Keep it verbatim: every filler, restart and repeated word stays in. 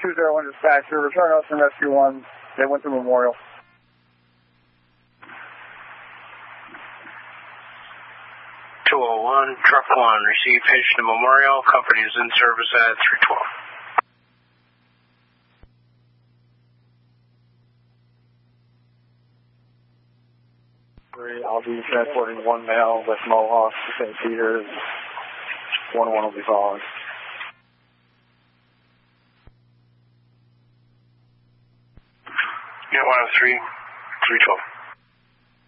two zero one dispatcher, return us and rescue one. They went to Memorial. two oh one, truck one, receive page to Memorial. Company is in service at three twelve. I'll be transporting one male with Mohawk to Saint Peter's. one one will be following. Yeah, one oh three, three twelve.